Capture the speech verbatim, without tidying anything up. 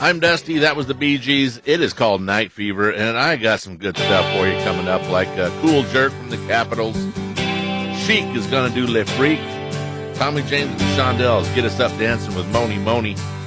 I'm Dusty. That was the Bee Gees. It is called Night Fever, and I got some good stuff for you coming up, like uh, Cool Jerk from the Capitals. Chic is going to do Le Freak. Tommy James and the Shondells get us up dancing with Moni Moni.